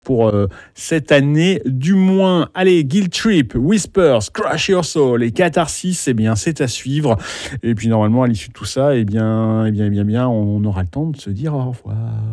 pour cette année du moins. Allez, Guilt Trip, Whispers, Crush Your Soul et Catharsis, eh bien c'est à suivre. Et puis normalement à l'issue de tout ça, on aura le temps de se dire au revoir.